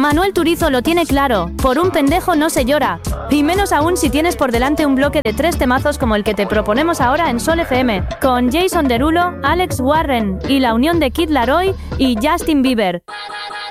Manuel Turizo lo tiene claro, por un pendejo no se llora. Y menos aún si tienes por delante un bloque de 3 temazos como el que te proponemos ahora en Sol FM, con Jason Derulo, Alex Warren y la unión de Kid Laroi y Justin Bieber.